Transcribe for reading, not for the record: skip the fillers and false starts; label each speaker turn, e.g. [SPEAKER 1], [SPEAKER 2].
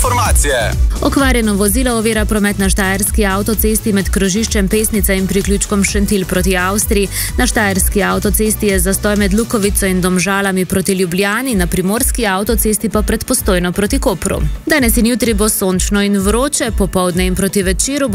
[SPEAKER 1] informacije.
[SPEAKER 2] Okvarjeno vozilo ovira promet na štajerski avtocesti med krožiščem Pesnica in priključkom Šentilj proti Avstriji. Na štajerski avtocesti je zastoj med Lukovico in Domžalami proti Ljubljani, na primorski avtocesti pa pred Postojno proti Kopru. Danes in jutri bo sončno in vroče, popoldne in proti večeru bo